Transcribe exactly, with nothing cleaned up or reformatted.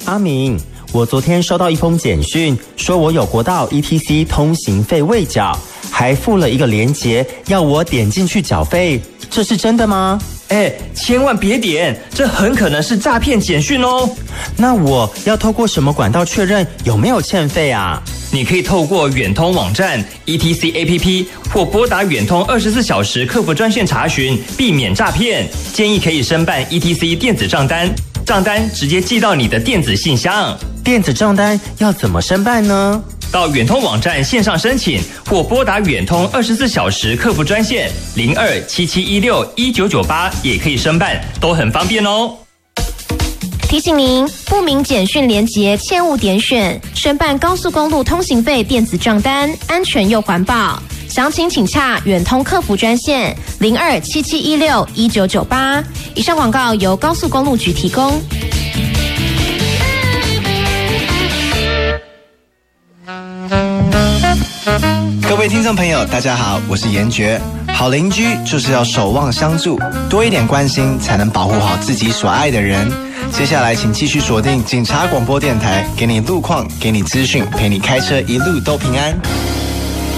阿明，我昨天收到一封简讯，说我有国道 E T C 通行费未缴，还附了一个连结，要我点进去缴费，这是真的吗？ 哎，千万别点，这很可能是诈骗简讯哦。 那我要透过什么管道确认有没有欠费啊？ 你可以透过远通网站、E T C A P P 或拨打远通二十四小时客服专线查询，避免诈骗。建议可以申办 E T C 电子账单，账单直接寄到你的电子信箱。 电子账单要怎么申办呢？ 到远通网站线上申请，或拨打远通二十四小时客服专线零二七七一六一九九八也可以申办，都很方便哦。 提醒您，不明简讯连结切勿点选。申办高速公路通行费电子账单，安全又环保。详情请洽远通客服专线零二七七一六一九九八。以上广告由高速公路局提供。 各位听众朋友，大家好，我是严爵。好邻居就是要守望相助，多一点关心，才能保护好自己所爱的人。接下来请继续锁定警察广播电台，给你路况，给你资讯，陪你开车一路都平安。